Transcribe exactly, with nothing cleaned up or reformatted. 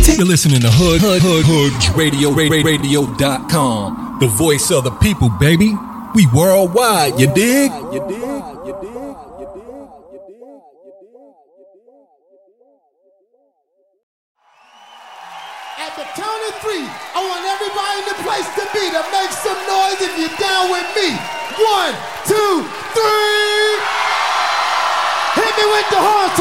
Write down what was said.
You're listening to Hood Hood Hood Hood Radio Radio dot com. The voice of the people, baby. We worldwide, you dig? You dig? You dig? At the count of three, I want everybody in the place to be to make some noise if you're down with me. One, two, three. Hit me with the horns.